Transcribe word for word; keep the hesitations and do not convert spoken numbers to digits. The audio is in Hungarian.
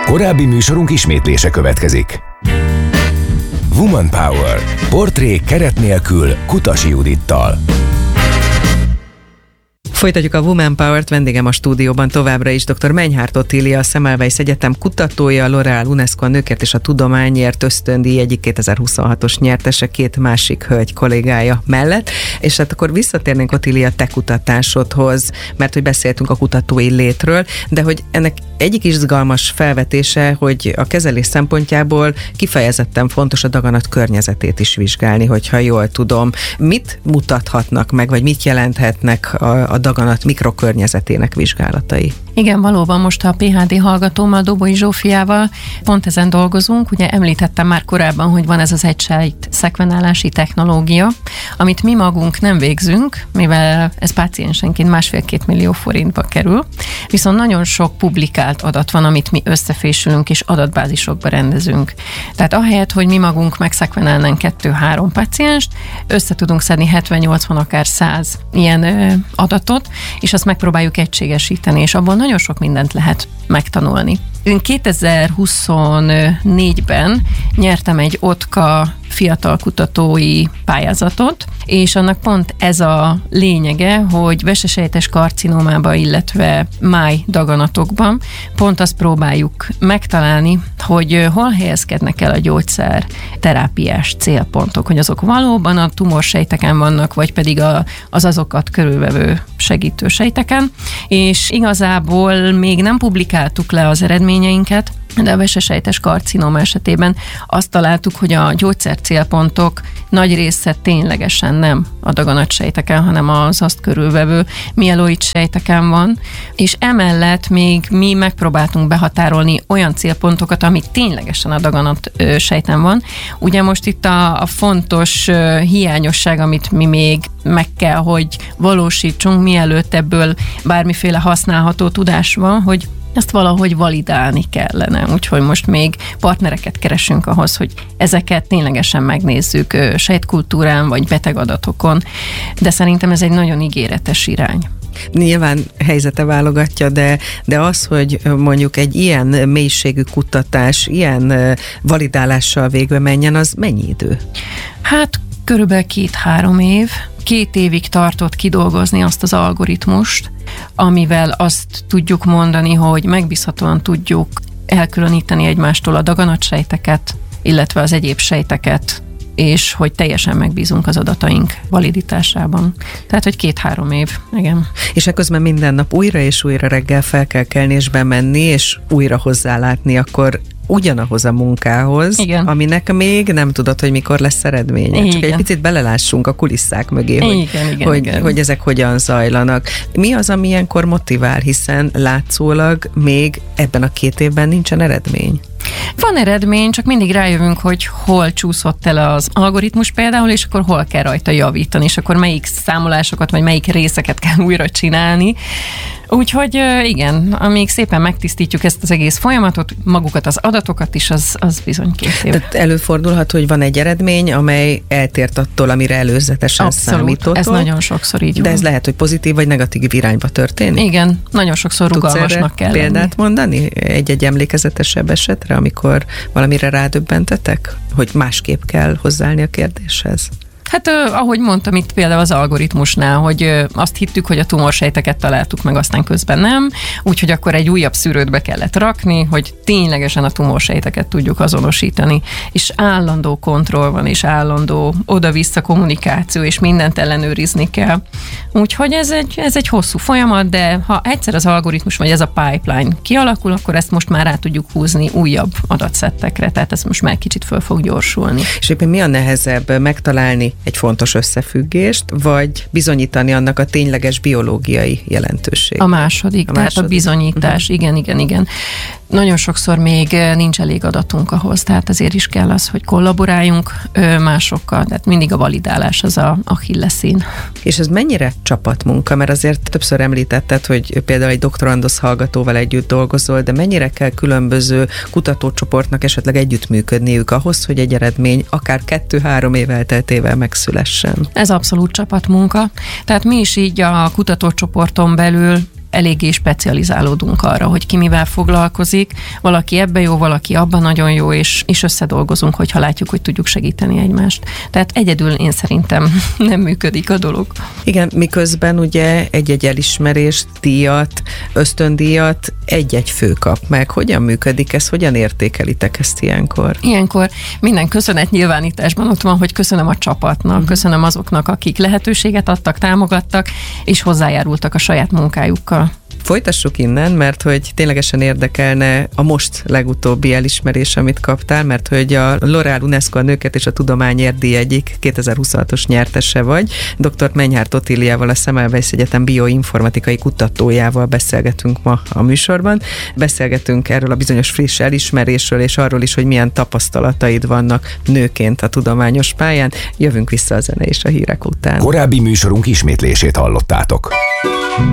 Korábbi műsorunk ismétlése következik. Woman Power. Portré keret nélkül Kutasi Judittal. Folytatjuk a Woman Power-t, vendégem a stúdióban továbbra is dr. Menyhárt Otília, a Semmelweis Egyetem kutatója, L'Oréal UNESCO a nőkért és a tudományért ösztöndíj egyik kétezer-huszonhatos nyertese, két másik hölgy kollégája mellett. És hát akkor visszatérnénk, Otília, te kutatásodhoz, mert hogy beszéltünk a kutatói létről, de hogy ennek egyik izgalmas felvetése, hogy a kezelés szempontjából kifejezetten fontos a daganat környezetét is vizsgálni, hogyha jól tudom. Mit mutathatnak meg, vagy mit jelenthetnek a, a daganat mikrokörnyezetének vizsgálatai? Igen, valóban most a pé há dé hallgatómmal, Doboly Zsófiával pont ezen dolgozunk. Ugye említettem már korábban, hogy van ez az egysejt szekvenálási technológia, amit mi magunk nem végzünk, mivel ez páciensenként másfél-két millió forintba kerül, viszont nagyon sok publikált adat van, amit mi összefésülünk és adatbázisokba rendezünk. Tehát ahelyett, hogy mi magunk megszekvenálnánk kettő-három pácienst, össze tudunk szedni hetven-nyolcvan, akár száz ilyen ö, adatot, és azt megpróbáljuk egységesíteni, és abból nagyon sok mindent lehet megtanulni. Én kétezer-huszonnégyben nyertem egy OTKA fiatal kutatói pályázatot, és annak pont ez a lényege, hogy vesesejtes karcinómában, illetve máj daganatokban pont azt próbáljuk megtalálni, hogy hol helyezkednek el a gyógyszer terápiás célpontok, hogy azok valóban a tumorsejteken vannak, vagy pedig a, az azokat körülvevő segítősejteken, és igazából még nem publikáltuk le az eredményeinket, de a vesesejtes karcinóma esetében azt találtuk, hogy a gyógyszer célpontok nagy része ténylegesen nem a daganatsejteken, hanem az azt körülvevő mieloid sejteken van, és emellett még mi megpróbáltunk behatárolni olyan célpontokat, ami ténylegesen a daganat sejten van. Ugye most itt a, a fontos hiányosság, amit mi még meg kell, hogy valósítsunk, mielőtt ebből bármiféle használható tudás van, hogy ezt valahogy validálni kellene. Úgyhogy most még partnereket keresünk ahhoz, hogy ezeket ténylegesen megnézzük sejtkultúrán vagy betegadatokon, de szerintem ez egy nagyon ígéretes irány. Nyilván helyzete válogatja, de, de az, hogy mondjuk egy ilyen mélységű kutatás, ilyen validálással végbe menjen, az mennyi idő? Hát körülbelül két-három év. Két évig tartott kidolgozni azt az algoritmust, amivel azt tudjuk mondani, hogy megbízhatóan tudjuk elkülöníteni egymástól a daganatsejteket, illetve az egyéb sejteket, és hogy teljesen megbízunk az adataink validitásában. Tehát, hogy két-három év, igen. És ekközben minden nap újra és újra reggel fel kell kelni és bemenni, és újra hozzálátni, akkor ugyanahoz a munkához, igen, aminek még nem tudod, hogy mikor lesz eredménye. Igen. Csak egy picit belelássunk a kulisszák mögé, hogy, igen, igen, hogy, igen. hogy ezek hogyan zajlanak. Mi az, ami ilyenkor motivál, hiszen látszólag még ebben a két évben nincsen eredmény? Van eredmény, csak mindig rájövünk, hogy hol csúszott el az algoritmus például, és akkor hol kell rajta javítani, és akkor melyik számolásokat, vagy melyik részeket kell újra csinálni. Úgyhogy igen, amíg szépen megtisztítjuk ezt az egész folyamatot, magukat az adatokat is, az, az bizony két év. Tehát előfordulhat, hogy van egy eredmény, amely eltért attól, amire előzetesen Abszolút, számítottól. Ez nagyon sokszor így van. De ez lehet, hogy pozitív vagy negatív irányba történik? Igen, nagyon sokszor rugalmasnak kell lenni. Példát mondani egy-egy emlékezetesebb esetre, amikor valamire rádöbbentetek, hogy másképp kell hozzáállni a kérdéshez? Hát ahogy mondtam itt például az algoritmusnál, hogy azt hittük, hogy a tumorsejteket találtuk meg, aztán közben nem, úgyhogy akkor egy újabb szűrőt be kellett rakni, hogy ténylegesen a tumorsejteket tudjuk azonosítani, és állandó kontroll van, és állandó oda-vissza kommunikáció, és mindent ellenőrizni kell. Úgyhogy ez egy, ez egy hosszú folyamat, de ha egyszer az algoritmus, vagy ez a pipeline kialakul, akkor ezt most már rá tudjuk húzni újabb adatszettekre, tehát ez most már kicsit föl fog gyorsulni. És éppen mi a nehezebb, megtalálni egy fontos összefüggést, vagy bizonyítani annak a tényleges biológiai jelentőségét? A második, a tehát második. a bizonyítás, uh-huh. igen, igen, igen. Nagyon sokszor még nincs elég adatunk ahhoz, tehát azért is kell az, hogy kollaboráljunk másokkal, tehát mindig a validálás az a achilleszín. És ez mennyire csapatmunka? Mert azért többször említetted, hogy például egy doktorandusz hallgatóval együtt dolgozol, de mennyire kell különböző kutatócsoportnak esetleg együttműködniük ahhoz, hogy egy eredmény akár kettő-három év elteltével megszülessen? Ez abszolút csapatmunka. Tehát mi is így a kutatócsoporton belül eléggé specializálódunk arra, hogy ki mivel foglalkozik. Valaki ebbe jó, valaki abban nagyon jó, és, és összedolgozunk, hogyha látjuk, hogy tudjuk segíteni egymást. Tehát egyedül én szerintem nem működik a dolog. Igen, miközben ugye egy-egy elismerést, díjat, ösztöndíjat egy-egy fő kap meg. Hogyan működik ez? Hogyan értékelitek ezt ilyenkor? Ilyenkor minden köszönet nyilvánításban ott van, hogy köszönöm a csapatnak, uh-huh. köszönöm azoknak, akik lehetőséget adtak, támogattak, és hozzájárultak a saját munkájukkal. Folytassuk innen, mert hogy ténylegesen érdekelne a most legutóbbi elismerés, amit kaptál, mert hogy a L'Oréal UNESCO a nőket és a tudományért díj egyik kétezer-huszonhatos nyertese vagy. doktor Menyhárt Otíliával, a Semmelweis Egyetem bioinformatikai kutatójával beszélgetünk ma a műsorban. Beszélgetünk erről a bizonyos friss elismerésről, és arról is, hogy milyen tapasztalataid vannak nőként a tudományos pályán. Jövünk vissza a zene és a hírek után. Korábbi műsorunk ismétlését hallottátok.